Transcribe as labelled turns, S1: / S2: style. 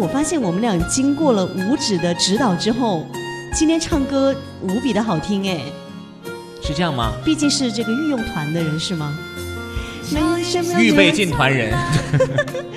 S1: 发现我们俩经过了五指的指导之后，今天唱歌无比的好听哎。
S2: 是这样吗？
S1: 毕竟是这个御用团的人是吗？
S2: 预备进团人